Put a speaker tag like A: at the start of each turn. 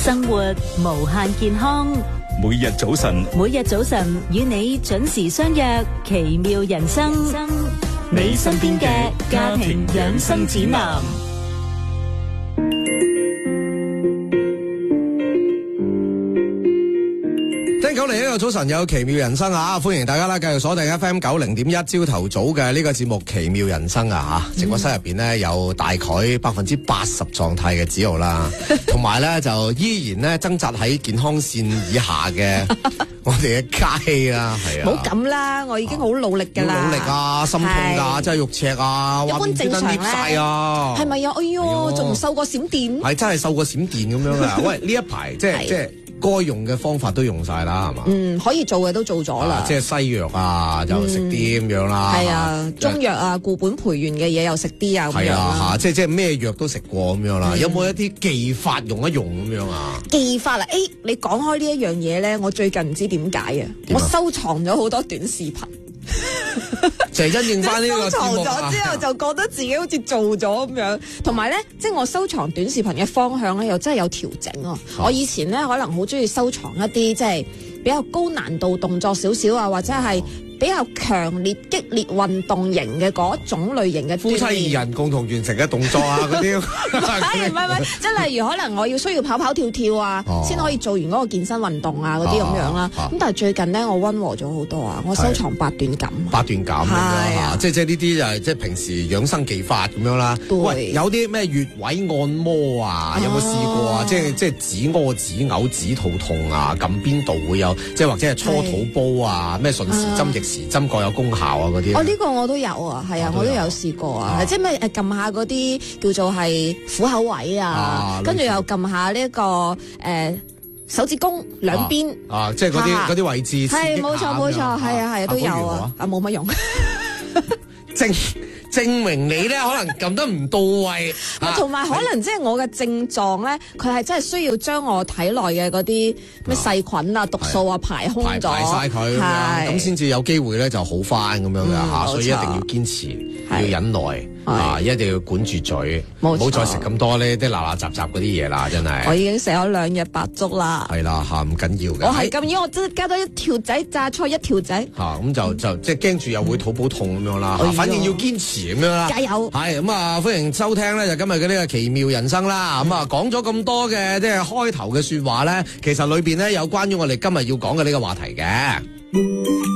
A: 生活無限健康，
B: 每日早晨
A: 與你準時相約，奇妙人生，你身邊嘅家庭養生指南。
C: 聽901個早晨有奇妙人生啊！歡迎大家啦，繼續鎖定 FM90.1朝頭早嘅呢個節目奇妙人生啊！吓，直播室入邊呢，有大概80%狀態嘅子豪啦，同埋咧就依然咧掙扎喺健康線以下嘅我哋嘅嘉熙啦，係啊！
D: 唔好咁啦，我已經好努力噶啦，
C: 努力啊，心痛噶，真係肉赤啊，
D: 一般正常咧，係咪啊？哎喲，仲瘦過閃電，
C: 係真係瘦過閃電咁樣啊！喂，呢一排即係。該用嘅方法都用晒啦，係嘛？可以做嘅都做咗啦。即係西藥啊，就食啲咁樣啦。係啊，中藥啊，固本培元嘅嘢又食啲啊，咁樣。係啊，即係咩藥都食過咁樣啦。有冇一啲技法用一用咁樣啊？技法啊，你講開呢一樣嘢咧，我最近唔知點解啊，我收藏咗好多短視頻。就係因應翻呢個收藏咗之後，就覺得自己好似做咗咁樣，同埋咧，即係我收藏短視頻嘅方向咧，又真係有調整啊！我以前咧可能好中意收藏一啲即係比較高難度動作少少啊，或者係比較強烈激烈運動型嘅嗰種類型嘅夫妻二人共同完成嘅動作啊，嗰啲唔係，即係例如可能我要需要跑跑跳跳啊，先可以做完嗰個健身運動啊嗰啲咁樣啦。咁但係最近咧，我溫和咗好多啊！我收藏八段錦，係啊，即係呢啲就係即係平時養生技法咁樣啦。喂，有啲咩穴位按摩啊？有冇試過啊？即係止屙、止嘔、止肚痛啊？撳邊度會有？即係或者係搓肚煲啊？咩順時針、逆時針各有功效啊？嗰啲呢個我都有啊，係啊，我都有試過啊，即係咩撳下嗰啲叫做係虎口位啊，跟住又撳下呢個手指公兩邊即係嗰啲位置，係冇錯，係啊都有啊，冇乜用。證明你咧可能撳得唔到位，同埋可能即係我嘅症狀咧，佢係真係需要將我體內嘅嗰啲咩細菌啊、毒素啊排空咗，排晒佢，咁先至有機會咧就好翻咁樣嘅吓，所以一定要堅持，要忍耐一定要管住嘴，唔好再食咁多呢啲垃垃雜雜嗰啲嘢啦，真係。我已經食咗2日白粥啦，係啦吓，唔緊要嘅。我係咁樣，我真係加多一條仔榨菜一條仔咁就即係驚住又會肚煲痛咁樣啦，反正要堅持。咁樣啦，加油！係咁啊，歡迎收聽咧，就今日嘅呢個奇妙人生啦。咁啊，講咗咁多嘅即係開頭嘅說話咧，其實裏邊咧有關於我哋今日要講嘅呢個話題嘅。